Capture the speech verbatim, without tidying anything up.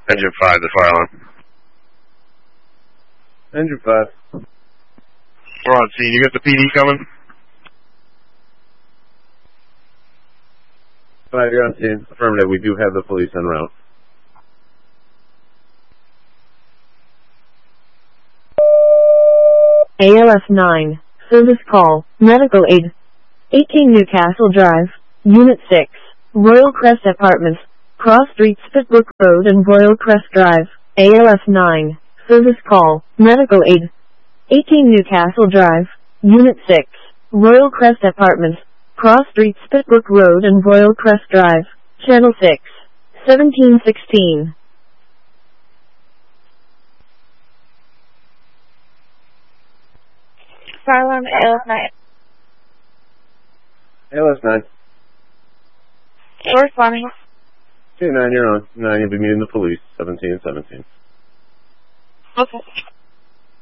Engine five, the fire alarm. Engine five. We're on scene. You got the P D coming? Five, you're on scene. Affirmative. We do have the police en route. A L F nine. Service call. Medical aid. eighteen Newcastle Drive. Unit six. Royal Crest Apartments. Cross Street, Spitbrook Road and Royal Crest Drive. A L F nine. Service call. Medical aid. eighteen Newcastle Drive. Unit six. Royal Crest Apartments. Cross Street, Spitbrook Road and Royal Crest Drive. Channel six. seventeen sixteen. Fire alarm A L F nine. A L F nine. We're responding. Okay, nine, you're on. nine, you'll be meeting the police. seventeen seventeen. Okay.